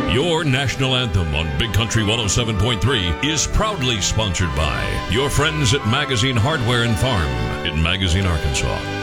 Your national anthem on Big Country 107.3 is proudly sponsored by your friends at Magazine Hardware and Farm in Magazine, Arkansas.